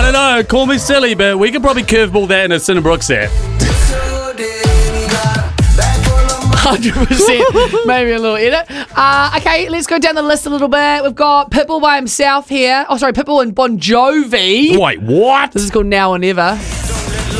don't know. Call me silly, but we could probably curveball that in a Sin and Brooks set. 100%. Maybe a little edit. Okay, let's go down the list a little bit. We've got Pitbull by himself here. Oh, sorry, Pitbull and Bon Jovi. Wait, what? This is called Now or Never.